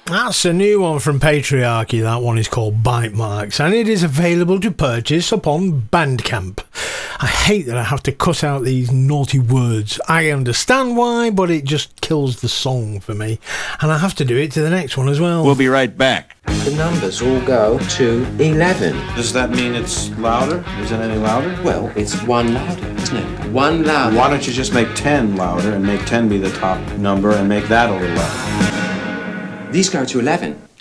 That's a new one from Patriarchy. That one is called Bite Marks, and it is available to purchase upon Bandcamp. I hate that I have to cut out these naughty words. I understand why, but it just kills the song for me. And I have to do it to the next one as well. We'll be right back. The numbers all go to 11. Does that mean it's louder? Is it any louder? Well, it's one louder, isn't it? One louder. Why don't you just make 10 louder and make 10 be the top number and make that a little louder? These go to 11.